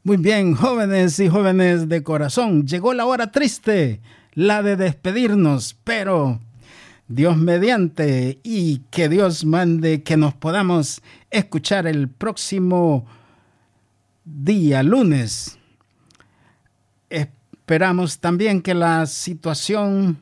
Muy bien, jóvenes y jóvenes de corazón, llegó la hora triste, la de despedirnos, pero Dios mediante y que Dios mande que nos podamos escuchar el próximo día, lunes. Esperamos también que la situación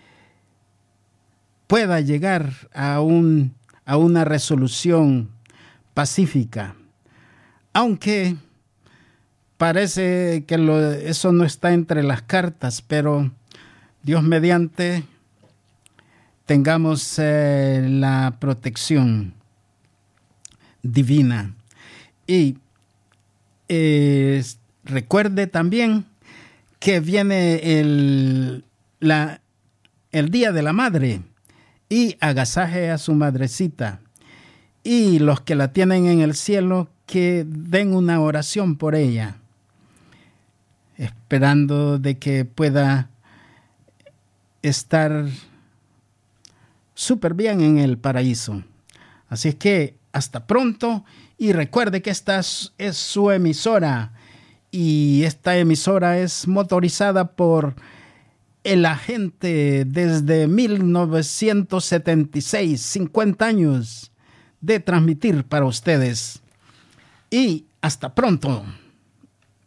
pueda llegar a una resolución pacífica, aunque parece que eso no está entre las cartas, pero Dios mediante tengamos la protección divina. Y recuerde también que viene el Día de la Madre y agasaje a su madrecita. Y los que la tienen en el cielo, que den una oración por ella, esperando de que pueda estar súper bien en el paraíso. Así es que hasta pronto y recuerde que esta es su emisora y esta emisora es motorizada por el agente desde 1976, 50 años de transmitir para ustedes. Y hasta pronto.